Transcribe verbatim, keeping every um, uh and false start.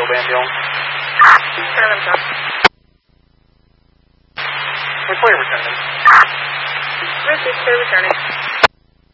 Ambulance. Charlie, sir. Which way are we returning? Richard, sir, returning.